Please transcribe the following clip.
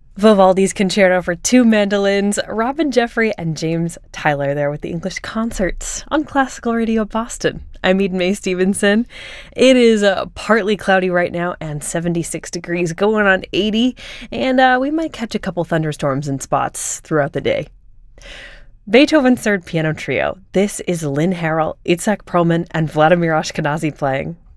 Vivaldi's Concerto for Two Mandolins, Robin Jeffrey and James Tyler there with the English Concerts on Classical Radio Boston. I'm Eden Mae Stevenson. It is partly cloudy right now and 76 degrees, going on 80, and we might catch a couple thunderstorms in spots throughout the day. Beethoven's Third Piano Trio. This is Lynn Harrell, Itzhak Perlman, and Vladimir Ashkenazy playing.